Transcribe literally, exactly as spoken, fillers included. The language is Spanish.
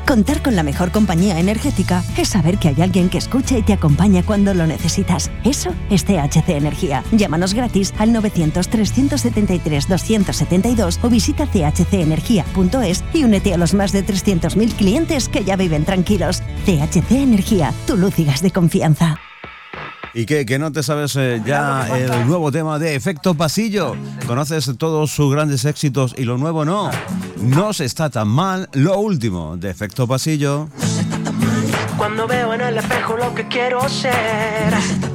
Contar con la mejor compañía energética es saber que hay alguien que escucha y te acompaña cuando lo necesitas. Eso es T H C Energía. Llámanos gratis al novecientos, trescientos setenta y tres, doscientos setenta y dos o visita c h c energía punto es y únete a los más de trescientos mil clientes que ya viven tranquilos. T H C Energía, tu luz y gas de confianza. ¿Y qué? ¿Que no te sabes eh, ya el nuevo tema de Efecto Pasillo? ¿Conoces todos sus grandes éxitos y lo nuevo no? No se está tan mal lo último de Efecto Pasillo. Cuando veo en el espejo lo que quiero ser,